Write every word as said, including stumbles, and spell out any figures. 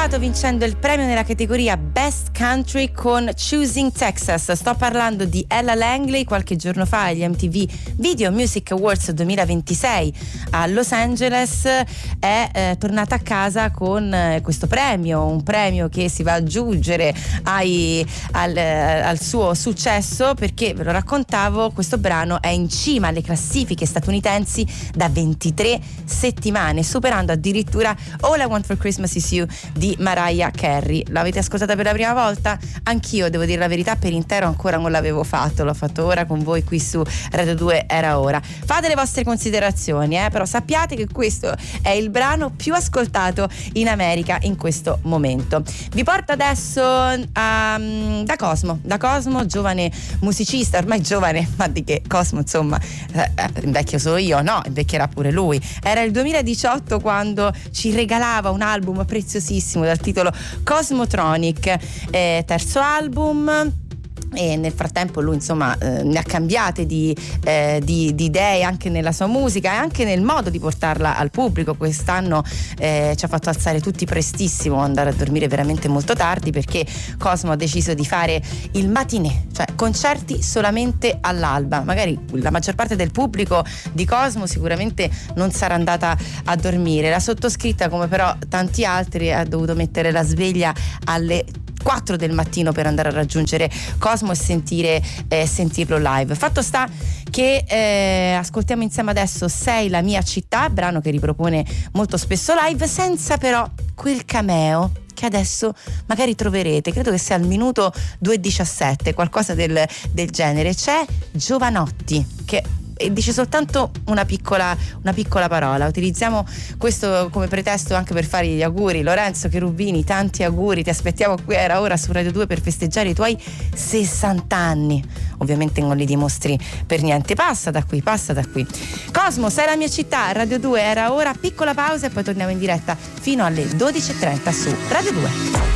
trionfato vincendo il premio nella categoria Best Country con Choosing Texas. Sto parlando di Ella Langley. Qualche giorno fa agli M T V Video Music Awards duemilaventisei a Los Angeles è eh, tornata a casa con eh, questo premio, un premio che si va ad aggiungere ai, al, eh, al suo successo, perché ve lo raccontavo, questo brano è in cima alle classifiche statunitensi da ventitré settimane, superando addirittura All I Want for Christmas Is You di Mariah Carey. L'avete ascoltata per la prima volta? Anch'io, devo dire la verità, per intero ancora non l'avevo fatto, l'ho fatto ora con voi qui su Radio due Era Ora. Fate le vostre considerazioni, eh? Però sappiate che questo è il brano più ascoltato in America in questo momento. Vi porto adesso a, da Cosmo, da Cosmo, giovane musicista, ormai giovane, ma di che Cosmo, insomma, eh, invecchio solo io, no, invecchierà pure lui. Era il duemiladiciotto quando ci regalava un album preziosissimo dal titolo Cosmotronic, eh, terzo album. E nel frattempo lui insomma eh, ne ha cambiate di, eh, di, di idee anche nella sua musica e anche nel modo di portarla al pubblico. Quest'anno eh, ci ha fatto alzare tutti prestissimo, andare a dormire veramente molto tardi, perché Cosmo ha deciso di fare il matinè, cioè concerti solamente all'alba. Magari la maggior parte del pubblico di Cosmo sicuramente non sarà andata a dormire. La sottoscritta, come però tanti altri, ha dovuto mettere la sveglia alle quattro del mattino per andare a raggiungere Cosmo e sentire eh, sentirlo live. Fatto sta che eh, ascoltiamo insieme adesso Sei la mia città, brano che ripropone molto spesso live, senza però quel cameo che adesso magari troverete, credo che sia al minuto due e diciassette, qualcosa del, del genere. C'è Giovanotti che e dice soltanto una piccola, una piccola parola. Utilizziamo questo come pretesto anche per fare gli auguri. Lorenzo Cherubini, tanti auguri, ti aspettiamo qui Era Ora su Radio due per festeggiare i tuoi sessanta anni. Ovviamente non li dimostri per niente. Passa da qui, passa da qui. Cosmo, Sei la mia città, Radio due Era Ora, piccola pausa e poi torniamo in diretta fino alle dodici e trenta su Radio due.